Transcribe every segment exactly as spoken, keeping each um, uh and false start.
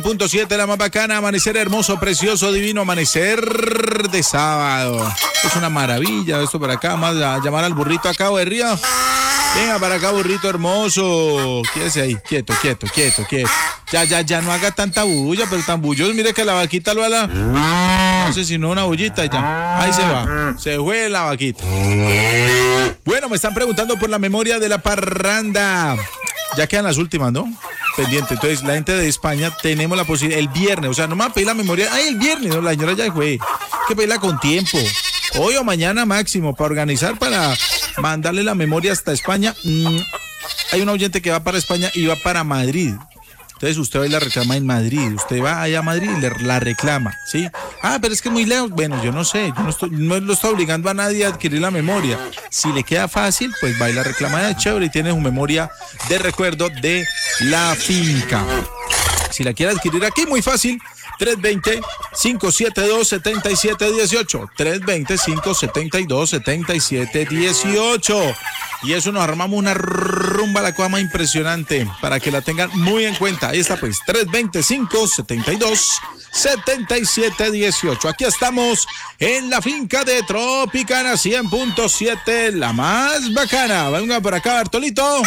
Punto siete, la más bacana, amanecer hermoso, precioso, divino, amanecer de sábado. Es una maravilla esto para acá, más a llamar al burrito acá, de Río. Venga para acá, burrito hermoso. Quédese ahí, quieto, quieto, quieto, quieto. Ya, ya, ya, no haga tanta bulla, pero tan bulloso. Mire que la vaquita lo ala. No sé si no una bullita y ya. Ahí se va. Se fue la vaquita. Bueno, me están preguntando por la memoria de la parranda. Ya quedan las últimas, ¿no? Pendiente. Entonces, la gente de España tenemos la posibilidad, el viernes, o sea, no me va a pedir la memoria. Ay, el viernes, no, la señora ya fue. Hay que pedirla con tiempo. Hoy o mañana máximo, para organizar, para mandarle la memoria hasta España. Mm, hay un oyente que va para España y va para Madrid. Entonces usted va y la reclama en Madrid, usted va allá a Madrid y le, la reclama, ¿sí? Ah, pero es que es muy lejos. Bueno, yo no sé, yo no, estoy, no lo estoy obligando a nadie a adquirir la memoria. Si le queda fácil, pues va y la reclama de chévere y tiene su memoria de recuerdo de la finca. Si la quiere adquirir aquí, muy fácil, tres dos cero, cinco siete dos, siete siete uno ocho, tres dos cero, cinco siete dos, siete siete uno ocho. Y eso nos armamos una rumba a la cuama impresionante para que la tengan muy en cuenta. Ahí está pues, tres dos cero, cinco siete dos, siete siete uno ocho. Aquí estamos en la finca de Tropicana cien punto siete, la más bacana. Venga por acá, Bartolito.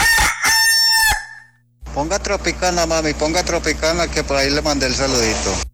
Ponga Tropicana, mami, ponga Tropicana, que por ahí le mandé el saludito.